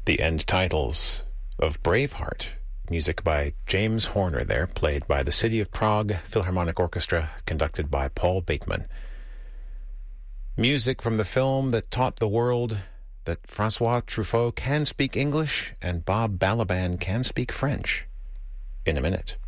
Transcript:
the end titles of Braveheart. Music by James Horner there, played by the City of Prague Philharmonic Orchestra, conducted by Paul Bateman. Music from the film that taught the world that Francois Truffaut can speak English and Bob Balaban can speak French. In a minute.